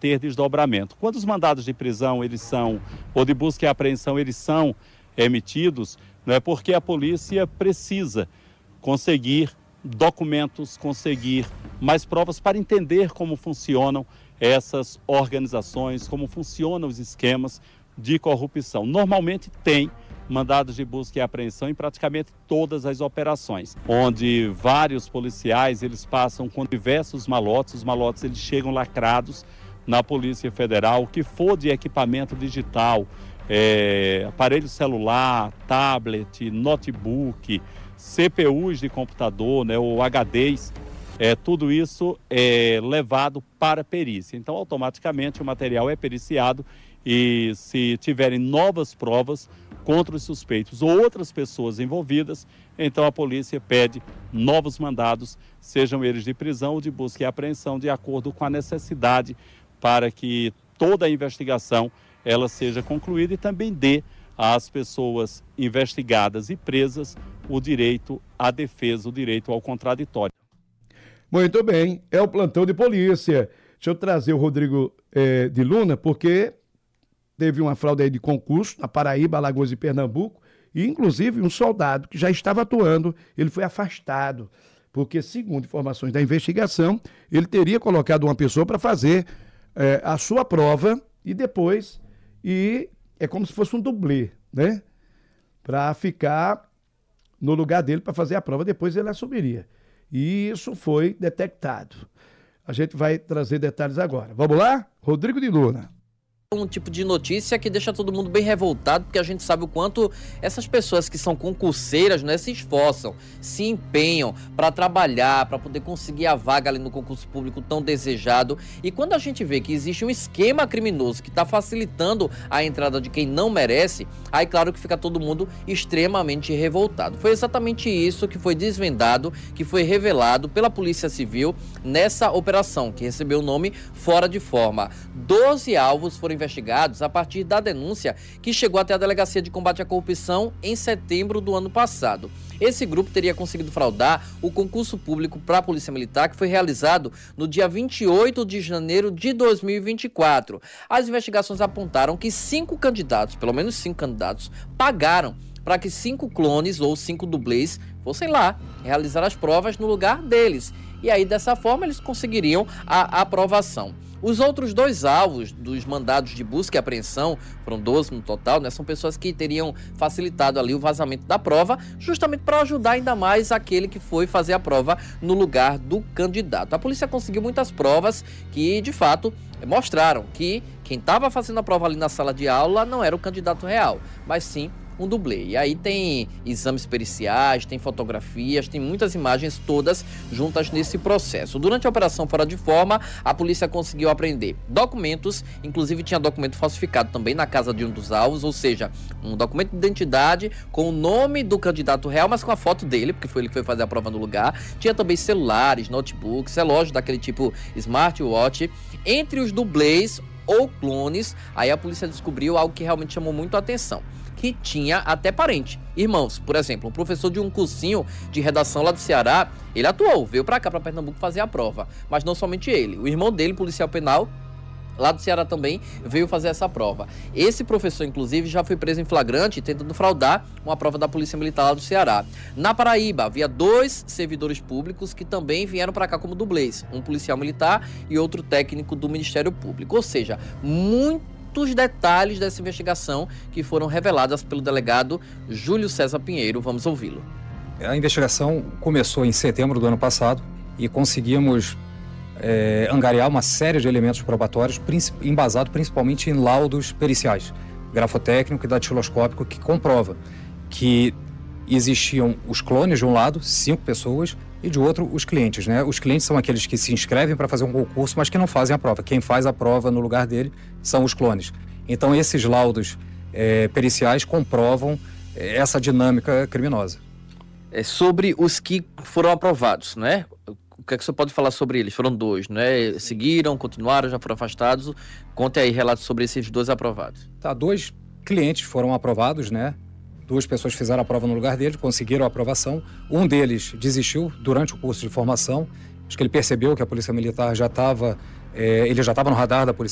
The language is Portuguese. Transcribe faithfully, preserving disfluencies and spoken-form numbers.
ter desdobramento. Quando os mandados de prisão, eles são, ou de busca e apreensão, eles são emitidos, não é porque a polícia precisa conseguir documentos, conseguir mais provas para entender como funcionam essas organizações, como funcionam os esquemas de corrupção. Normalmente tem mandados de busca e apreensão em praticamente todas as operações, onde vários policiais eles passam com diversos malotes, os malotes eles chegam lacrados na Polícia Federal, o que for de equipamento digital, é, aparelho celular, tablet, notebook, C P Us de computador, né, ou H Ds, é, tudo isso é levado para perícia. Então, automaticamente o material é periciado e se tiverem novas provas contra os suspeitos ou outras pessoas envolvidas, então a polícia pede novos mandados, sejam eles de prisão ou de busca e apreensão, de acordo com a necessidade para que toda a investigação ela seja concluída e também dê às pessoas investigadas e presas o direito à defesa, o direito ao contraditório. Muito bem, é o plantão de polícia. Deixa eu trazer o Rodrigo eh, de Luna, porque teve uma fraude aí de concurso na Paraíba, Alagoas e Pernambuco, e inclusive um soldado que já estava atuando, ele foi afastado, porque segundo informações da investigação, ele teria colocado uma pessoa para fazer eh, a sua prova e depois, e é como se fosse um dublê, né? Para ficar no lugar dele para fazer a prova, depois ele assumiria. E isso foi detectado. A gente vai trazer detalhes agora. Vamos lá? Rodrigo de Luna. Um tipo de notícia que deixa todo mundo bem revoltado, porque a gente sabe o quanto essas pessoas que são concurseiras, né, se esforçam, se empenham para trabalhar, para poder conseguir a vaga ali no concurso público tão desejado. E quando a gente vê que existe um esquema criminoso que está facilitando a entrada de quem não merece, aí claro que fica todo mundo extremamente revoltado. Foi exatamente isso que foi desvendado, que foi revelado pela Polícia Civil nessa operação, que recebeu o nome Fora de Forma. doze alvos foram investigados a partir da denúncia que chegou até a Delegacia de Combate à Corrupção em setembro do ano passado. Esse grupo teria conseguido fraudar o concurso público para a Polícia Militar, que foi realizado no dia vinte e oito de janeiro de dois mil e vinte e quatro. As investigações apontaram que cinco candidatos, pelo menos cinco candidatos, pagaram para que cinco clones ou cinco dublês fossem lá realizar as provas no lugar deles. E aí, dessa forma, eles conseguiriam a aprovação. Os outros dois alvos dos mandados de busca e apreensão, foram doze no total, né, são pessoas que teriam facilitado ali o vazamento da prova, justamente para ajudar ainda mais aquele que foi fazer a prova no lugar do candidato. A polícia conseguiu muitas provas que, de fato, mostraram que quem estava fazendo a prova ali na sala de aula não era o candidato real, mas sim um dublê. E aí tem exames periciais, tem fotografias, tem muitas imagens todas juntas nesse processo. Durante a operação Fora de Forma, a polícia conseguiu apreender documentos, inclusive tinha documento falsificado também na casa de um dos alvos, ou seja, um documento de identidade com o nome do candidato real, mas com a foto dele, porque foi ele que foi fazer a prova no lugar. Tinha também celulares, notebooks, relógios daquele tipo smartwatch. Entre os dublês ou clones, aí a polícia descobriu algo que realmente chamou muito a atenção, que tinha até parente, irmãos. Por exemplo, um professor de um cursinho de redação lá do Ceará, ele atuou, veio pra cá, pra Pernambuco fazer a prova, mas não somente ele, o irmão dele, policial penal, lá do Ceará também, veio fazer essa prova. Esse professor, inclusive, já foi preso em flagrante tentando fraudar uma prova da Polícia Militar lá do Ceará. Na Paraíba, havia dois servidores públicos que também vieram para cá como dublês, um policial militar e outro técnico do Ministério Público, ou seja, muito muitos detalhes dessa investigação que foram reveladas pelo delegado Júlio César Pinheiro. Vamos ouvi-lo. A investigação começou em setembro do ano passado e conseguimos é, angariar uma série de elementos probatórios, embasado principalmente em laudos periciais, grafotécnico e datiloscópico, que comprova que existiam os clones de um lado, cinco pessoas, e de outro, os clientes, né? Os clientes são aqueles que se inscrevem para fazer um concurso, mas que não fazem a prova. Quem faz a prova no lugar dele são os clones. Então, esses laudos é, periciais comprovam é, essa dinâmica criminosa. É sobre os que foram aprovados, né? O que é que você pode falar sobre eles? Foram dois, né? Seguiram, continuaram, já foram afastados. Conte aí relatos sobre esses dois aprovados. Tá, dois clientes foram aprovados, né? Duas pessoas fizeram a prova no lugar dele, conseguiram a aprovação. Um deles desistiu durante o curso de formação. Acho que ele percebeu que a Polícia Militar já estava, é, ele já estava no radar da Polícia